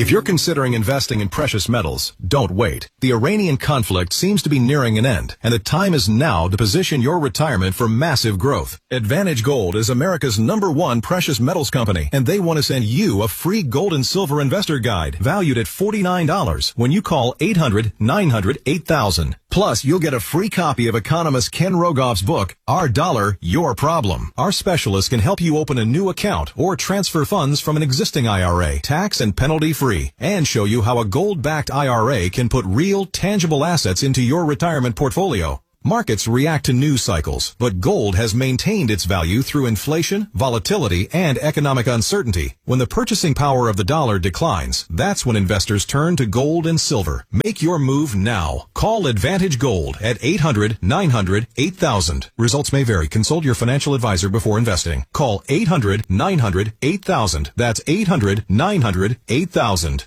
If you're considering investing in precious metals, don't wait. The Iranian conflict seems to be nearing an end, and the time is now to position your retirement for massive growth. Advantage Gold is America's #1 precious metals company, and they want to send you a free gold and silver investor guide valued at $49 when you call 800-900-8000. Plus, you'll get a free copy of economist Ken Rogoff's book, Our Dollar, Your Problem. Our specialists can help you open a new account or transfer funds from an existing IRA, tax and penalty-free, and show you how a gold-backed IRA can put real, tangible assets into your retirement portfolio. Markets react to news cycles, but gold has maintained its value through inflation, volatility, and economic uncertainty. When the purchasing power of the dollar declines, that's when investors turn to gold and silver. Make your move now. Call Advantage Gold at 800-900-8000. Results may vary. Consult your financial advisor before investing. Call 800-900-8000. That's 800-900-8000.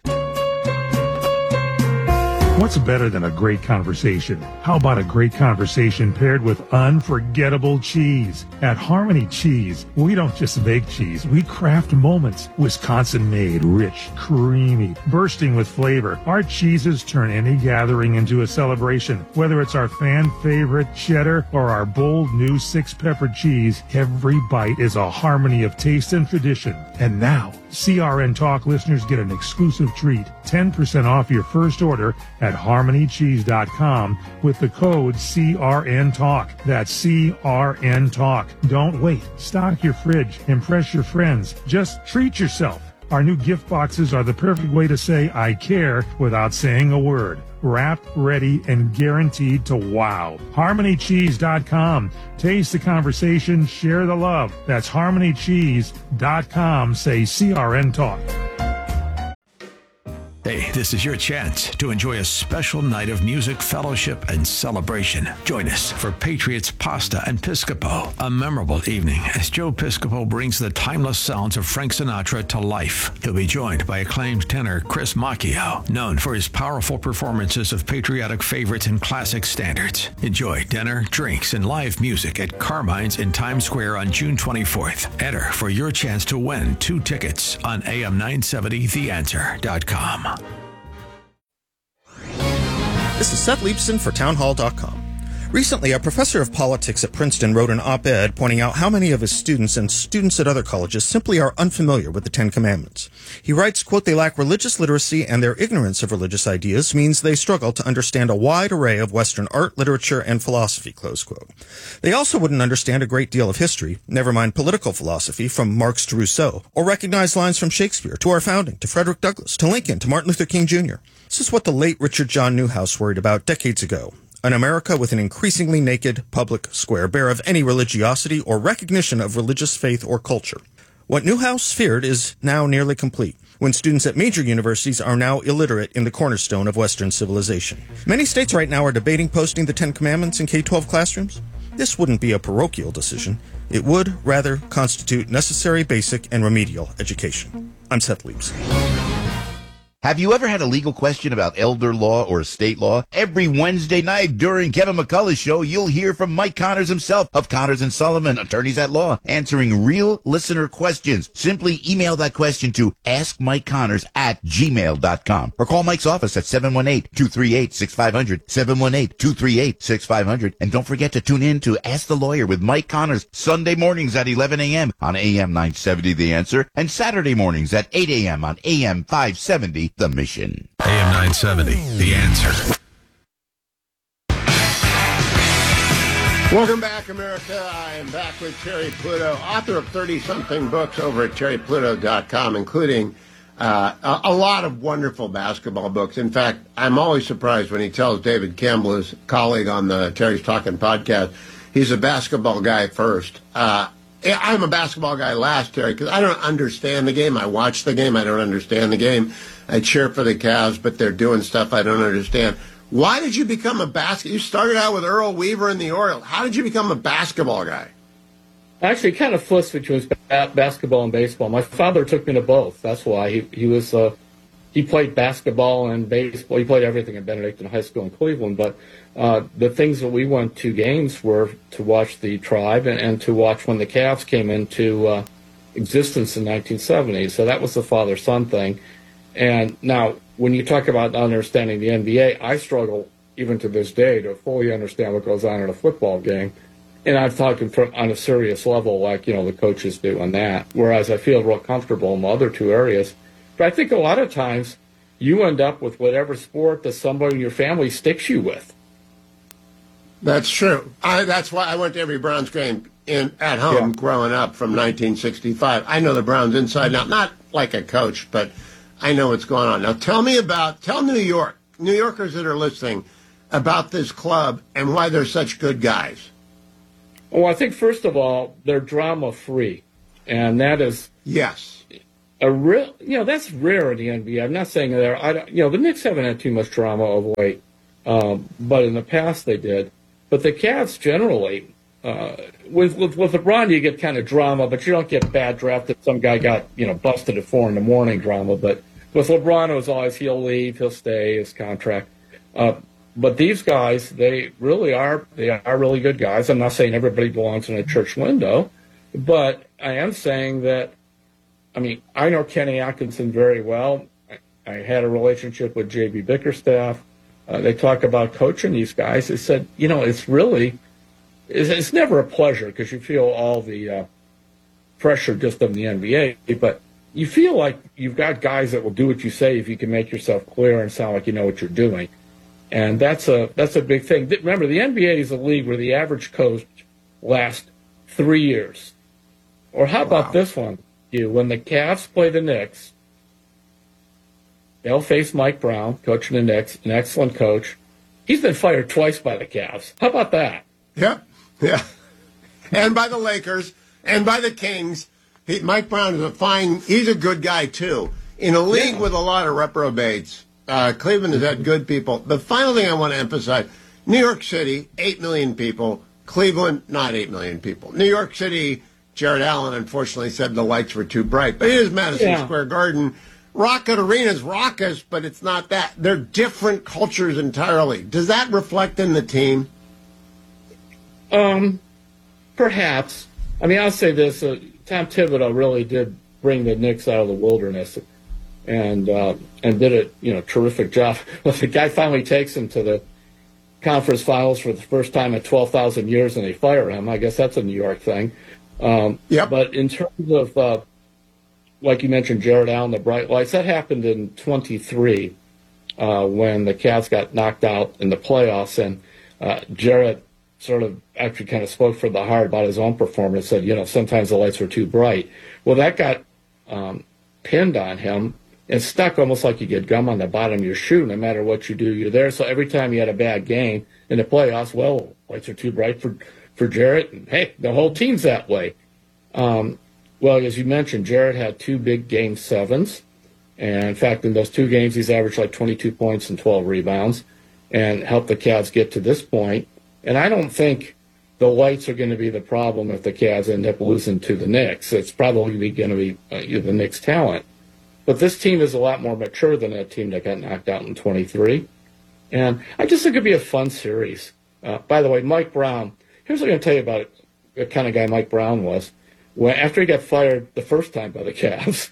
What's better than a great conversation? How about a great conversation paired with unforgettable cheese? At Harmony Cheese, we don't just make cheese, we craft moments. Wisconsin-made, rich, creamy, bursting with flavor. Our cheeses turn any gathering into a celebration. Whether it's our fan-favorite cheddar or our bold new 6-pepper cheese, every bite is a harmony of taste and tradition. And now, CRN Talk listeners get an exclusive treat, 10% off your first order at harmonycheese.com with the code CRN Talk. That's CRN Talk. Don't wait. Stock your fridge. Impress your friends. Just treat yourself. Our new gift boxes are the perfect way to say I care without saying a word. Wrapped, ready, and guaranteed to wow. HarmonyCheese.com. Taste the conversation, share the love. That's HarmonyCheese.com. Say CRN Talk. Hey, this is your chance to enjoy a special night of music, fellowship, and celebration. Join us for Patriots Pasta and Piscopo, a memorable evening as Joe Piscopo brings the timeless sounds of Frank Sinatra to life. He'll be joined by acclaimed tenor Chris Macchio, known for his powerful performances of patriotic favorites and classic standards. Enjoy dinner, drinks, and live music at Carmine's in Times Square on June 24th. Enter for your chance to win 2 tickets on am970theanswer.com. This is Seth Leibson for townhall.com. Recently, a professor of politics at Princeton wrote an op-ed pointing out how many of his students and students at other colleges simply are unfamiliar with the Ten Commandments. He writes, quote, they lack religious literacy and their ignorance of religious ideas means they struggle to understand a wide array of Western art, literature, and philosophy, close quote. They also wouldn't understand a great deal of history, never mind political philosophy, from Marx to Rousseau, or recognize lines from Shakespeare to our founding, to Frederick Douglass, to Lincoln, to Martin Luther King Jr. This is what the late Richard John Newhouse worried about decades ago. An America with an increasingly naked public square bare of any religiosity or recognition of religious faith or culture. What Newhouse feared is now nearly complete, when students at major universities are now illiterate in the cornerstone of Western civilization. Many states right now are debating posting the Ten Commandments in K-12 classrooms. This wouldn't be a parochial decision. It would, rather, constitute necessary, basic, and remedial education. I'm Seth Leibson. Have you ever had a legal question about elder law or estate law? Every Wednesday night during Kevin McCullough's show, you'll hear from Mike Connors himself of Connors & Sullivan, attorneys at law, answering real listener questions. Simply email that question to askmikeconnors@gmail.com or call Mike's office at 718-238-6500, 718-238-6500. And don't forget to tune in to Ask the Lawyer with Mike Connors Sunday mornings at 11 a.m. on AM 970 The Answer and Saturday mornings at 8 a.m. on AM 570 The Mission. AM 970, The Answer. Welcome back, America. I am back with Terry Pluto, author of 30-something books over at terrypluto.com, including a lot of wonderful basketball books. In fact, I'm always surprised when he tells David Campbell, his colleague on the Terry's Talking podcast, he's a basketball guy first. I'm a basketball guy last, Terry, because I don't understand the game. I watch the game. I don't understand the game. I cheer for the Cavs, but they're doing stuff I don't understand. Why did you become a You started out with Earl Weaver and the Orioles. How did you become a basketball guy? Actually, kind of flipped between basketball and baseball. My father took me to both. That's why he played basketball and baseball. He played everything at Benedictine High School in Cleveland. But the things that we went to games were to watch the Tribe and to watch when the Cavs came into existence in 1970. So that was the father-son thing. And now, when you talk about understanding the NBA, I struggle even to this day to fully understand what goes on in a football game. And I'm talking on a serious level, like, the coaches do on that, whereas I feel real comfortable in the other two areas. But I think a lot of times you end up with whatever sport that somebody in your family sticks you with. That's true. That's why I went to every Browns game at home growing up from 1965. I know the Browns inside and out, not like a coach, but I know what's going on. Now tell New Yorkers that are listening, about this club and why they're such good guys. Well, I think, first of all, they're drama-free, and that is a real, that's rare in the NBA. I'm not saying the Knicks haven't had too much drama of late, but in the past they did. But the Cavs generally, with LeBron, you get kind of drama, but you don't get bad draft that some guy got, busted at 4 a.m. drama. But with LeBron, it was always he'll leave, he'll stay, his contract. But these guys, they are really good guys. I'm not saying everybody belongs in a church window, but I am saying that, I know Kenny Atkinson very well. I had a relationship with J.B. Bickerstaff. They talk about coaching these guys. They said, it's never a pleasure because you feel all the pressure just of the NBA, but you feel like you've got guys that will do what you say if you can make yourself clear and sound like you know what you're doing. And that's a big thing. Remember, the NBA is a league where the average coach lasts 3 years. Or how about this one? When the Cavs play the Knicks, they'll face Mike Brown, coaching the Knicks, an excellent coach. He's been fired twice by the Cavs. How about that? Yeah. And by the Lakers, and by the Kings. Mike Brown is he's a good guy, too. In a league with a lot of reprobates, Cleveland has had good people. The final thing I want to emphasize, New York City, 8 million people. Cleveland, not 8 million people. New York City, Jared Allen unfortunately said the lights were too bright. But it is Madison Square Garden. Rocket Arena's raucous, but it's not that. They're different cultures entirely. Does that reflect in the team? Perhaps. I'll say this. Tom Thibodeau really did bring the Knicks out of the wilderness and did a terrific job. Well, the guy finally takes him to the conference finals for the first time in 12,000 years, and they fire him. I guess that's a New York thing. But in terms of, like you mentioned, Jared Allen, the bright lights, that happened in 23 when the Cavs got knocked out in the playoffs, and Jared sort of actually kind of spoke from the heart about his own performance, said, sometimes the lights were too bright. Well, that got pinned on him and stuck almost like you get gum on the bottom of your shoe. No matter what you do, you're there. So every time you had a bad game in the playoffs, well, lights are too bright for Jarrett. And, hey, the whole team's that way. Well, as you mentioned, Jarrett had 2 big game 7s. And, in fact, in those 2 games, he's averaged like 22 points and 12 rebounds and helped the Cavs get to this point. And I don't think the lights are going to be the problem if the Cavs end up losing to the Knicks. It's probably going to be the Knicks' talent. But this team is a lot more mature than that team that got knocked out in 23. And I just think it'd be a fun series. By the way, Mike Brown, here's what I'm going to tell you about the kind of guy Mike Brown was. After he got fired the first time by the Cavs,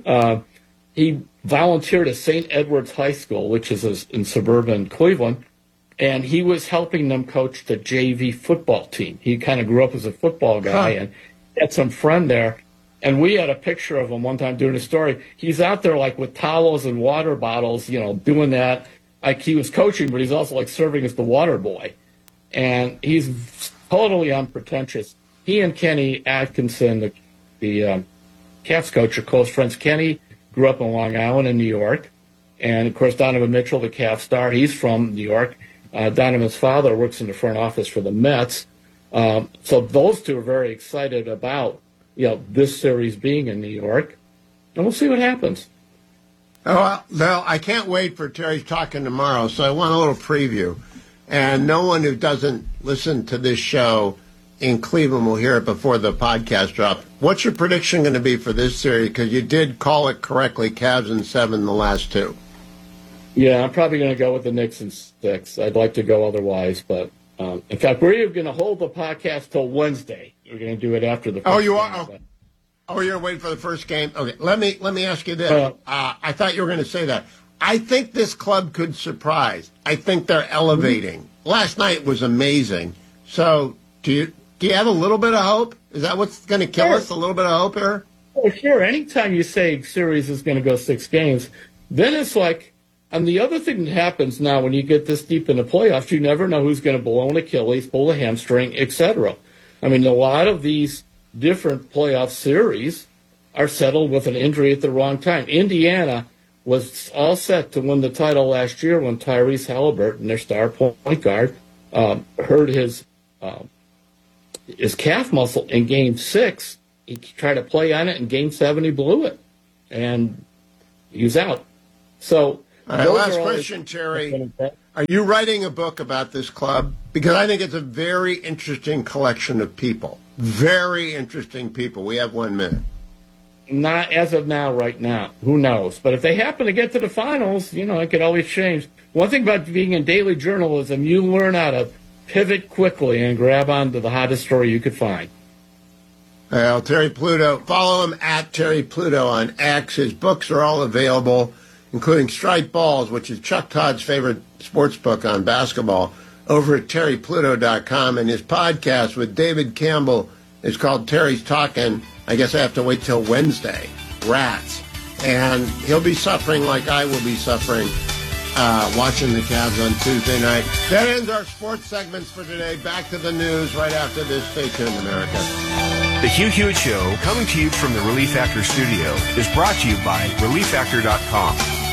he volunteered at St. Edward's High School, which is in suburban Cleveland, and he was helping them coach the JV football team. He kind of grew up as a football guy and had some friend there. And we had a picture of him one time doing a story. He's out there like with towels and water bottles, doing that. Like he was coaching, but he's also like serving as the water boy. And he's totally unpretentious. He and Kenny Atkinson, the Cavs coach, are close friends. Kenny grew up in Long Island in New York. And, of course, Donovan Mitchell, the Cavs star, he's from New York. Donovan's father works in the front office for the Mets. So those two are very excited about this series being in New York, and we'll see what happens. Oh, well, I can't wait for Terry's talking tomorrow, so I want a little preview. And no one who doesn't listen to this show in Cleveland will hear it before the podcast drops. What's your prediction going to be for this series? Because you did call it correctly, Cavs in 7 the last 2. Yeah, I'm probably going to go with the Knicks in 6. I'd like to go otherwise, but in fact, we're going to hold the podcast till Wednesday. We're going to do it after the. Oh, you are? Oh, you're waiting for the first game? Okay, let me ask you this. I thought you were going to say that. I think this club could surprise. I think they're elevating. Mm-hmm. Last night was amazing. So do you have a little bit of hope? Is that what's going to kill us, a little bit of hope here? Oh, sure. Anytime you say series is going to go 6 games, then it's like, and the other thing that happens now when you get this deep in the playoffs, you never know who's going to blow an Achilles, pull a hamstring, etc. I mean, a lot of these different playoff series are settled with an injury at the wrong time. Indiana was all set to win the title last year when Tyrese Halliburton, their star point guard, hurt his calf muscle in Game 6. He tried to play on it in Game 7. He blew it, and he was out. So, all right, last question, Terry. Are you writing a book about this club? Because I think it's a very interesting collection of people. Very interesting people. We have 1 minute. Not as of now, right now. Who knows? But if they happen to get to the finals, it could always change. One thing about being in daily journalism, you learn how to pivot quickly and grab onto the hottest story you could find. Well, Terry Pluto, follow him at Terry Pluto on X. His books are all available, including Striped Balls, which is Chuck Todd's favorite sports book on basketball, over at terrypluto.com. And his podcast with David Campbell is called Terry's Talkin'. I guess I have to wait till Wednesday. Rats. And he'll be suffering like I will be suffering watching the Cavs on Tuesday night. That ends our sports segments for today. Back to the news right after this. Stay tuned, America. The Hugh Hewitt Show, coming to you from the Relief Factor studio, is brought to you by ReliefFactor.com.